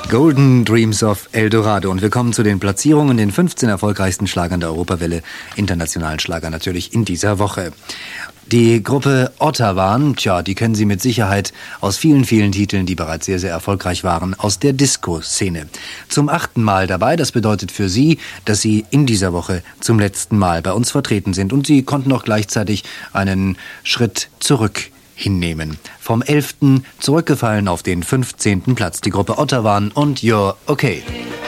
Golden Dreams of Eldorado. Und wir kommen zu den Platzierungen, den 15 erfolgreichsten Schlagern der Europawelle, internationalen Schlager natürlich in dieser Woche. Die Gruppe Ottawa, die kennen Sie mit Sicherheit aus vielen, vielen Titeln, die bereits sehr, sehr erfolgreich waren, aus der Disco-Szene. Zum 8. Mal dabei, das bedeutet für Sie, dass Sie in dieser Woche zum letzten Mal bei uns vertreten sind. Und Sie konnten auch gleichzeitig einen Schritt zurück hinnehmen. Vom 11. zurückgefallen auf den 15. Platz. Die Gruppe Ottawa und You're Okay.